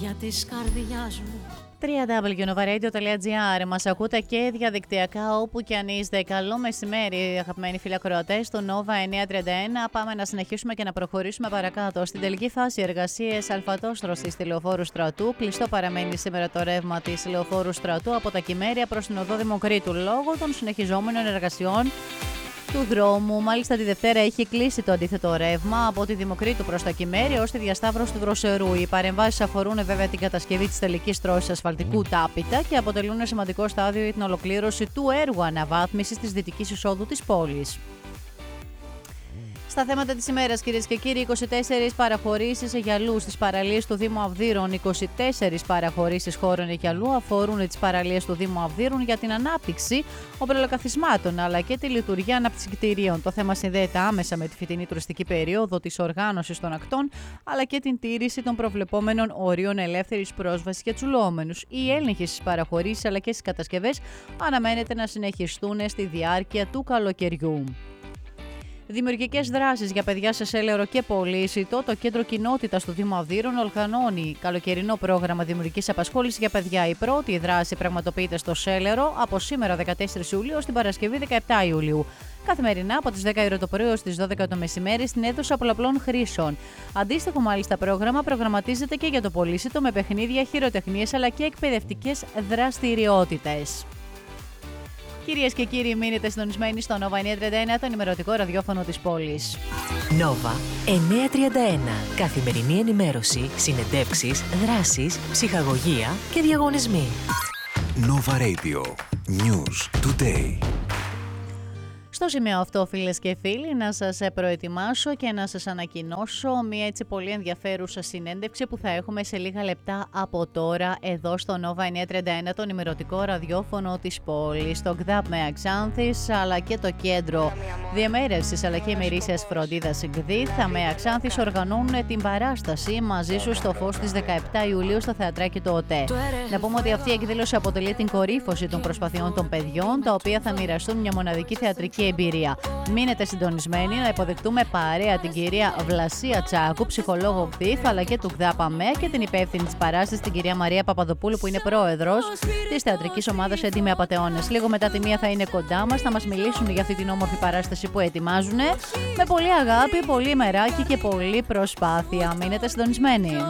Για της καρδιάς μου. www.novaradio.gr. Μας ακούτε και διαδικτυακά όπου και αν είστε. Καλό μεσημέρι, αγαπημένοι φίλοι ακροατές του Nova 931. Πάμε να συνεχίσουμε και να προχωρήσουμε παρακάτω. Στην τελική φάση εργασίες αλφατόστρωσης στη Λεωφόρου Στρατού. Κλειστό παραμένει σήμερα το ρεύμα της Λεωφόρου Στρατού από τα Κυμέρια προς την οδό Δημοκρίτου λόγω των συνεχιζόμενων εργασιών του δρόμου. Μάλιστα τη Δευτέρα έχει κλείσει το αντίθετο ρεύμα από τη Δημοκρίτου προς τα Κυμέρια ως τη διασταύρωση του Δροσερού. Οι παρεμβάσεις αφορούν βέβαια την κατασκευή της τελικής στρώσης ασφαλτικού τάπητα και αποτελούν σημαντικό στάδιο για την ολοκλήρωση του έργου αναβάθμισης της δυτικής εισόδου της πόλης. Στα θέματα της ημέρας, κυρίες και κύριοι, 24 παραχωρήσεις γυαλού στις παραλίες του Δήμου Αυδείρων. 24 παραχωρήσεις χώρων γυαλού αφορούν τις παραλίες του Δήμου Αυδείρων για την ανάπτυξη ομπρελοκαθισμάτων αλλά και τη λειτουργία αναψυκτηρίων. Το θέμα συνδέεται άμεσα με τη φετινή τουριστική περίοδο της οργάνωσης των ακτών αλλά και την τήρηση των προβλεπόμενων ορίων ελεύθερης πρόσβασης για τσουλόμενους. Οι έλεγχοι στις παραχωρήσεις αλλά και στις κατασκευές αναμένεται να συνεχιστούν στη διάρκεια του καλοκαιριού. Δημιουργικές δράσεις για παιδιά σε Σέλερο και Πολύσιτο. Το Κέντρο Κοινότητας του Δήμου Αυδείρων οργανώνει καλοκαιρινό πρόγραμμα δημιουργικής απασχόλησης για παιδιά. Η πρώτη δράση πραγματοποιείται στο Σέλερο από σήμερα 14 Ιουλίου ως την Παρασκευή 17 Ιουλίου. Καθημερινά από τις 10 η ώρα το πρωί ως τις 12 το μεσημέρι στην αίθουσα πολλαπλών χρήσεων. Αντίστοιχο μάλιστα πρόγραμμα προγραμματίζεται και για το Πολύσιτο με παιχνίδια, χειροτεχνίες αλλά και εκπαιδευτικές δραστηριότητες. Κυρίες και κύριοι, μείνετε συντονισμένοι στο Nova 931, το ενημερωτικό ραδιόφωνο της πόλης. Nova 931. Καθημερινή ενημέρωση, συνεντεύξεις, δράσεις, ψυχαγωγία και διαγωνισμοί. Nova Radio. News Today. Στο σημείο αυτό, φίλες και φίλοι, να σας προετοιμάσω και να σας ανακοινώσω μια έτσι πολύ ενδιαφέρουσα συνέντευξη που θα έχουμε σε λίγα λεπτά από τώρα εδώ στο Nova 931, το ενημερωτικό ραδιόφωνο της πόλης. Το ΚΔΑΠ με Αξάνθης αλλά και το Κέντρο Διαμέρευσης αλλά και ημερήσιας φροντίδας ΚΔΙΘ με Αξάνθης οργανώνουν την παράσταση μαζί σου στο φως της 17 Ιουλίου στο Θεατράκι του ΟΤΕ. Να πούμε ότι αυτή η εκδήλωση αποτελεί την κορύφωση των προσπαθειών των παιδιών, τα οποία θα μοιραστούν μια μοναδική θεατρική εμπειρία. Μείνετε συντονισμένοι να υποδεχτούμε παρέα την κυρία Βλασία Τσάκου, ψυχολόγο ΚΔΙΘ, αλλά και του ΚΔΑΠΑΜΕ και την υπεύθυνη της παράστασης, την κυρία Μαρία Παπαδοπούλου, που είναι πρόεδρος της θεατρικής ομάδας Έντιμοι Απατεώνες. Λίγο μετά τη μία θα είναι κοντά μας, θα μας μιλήσουν για αυτή την όμορφη παράσταση που ετοιμάζουν με πολύ αγάπη, πολύ μεράκι και πολύ προσπάθεια. Μείνετε συντονισμένοι.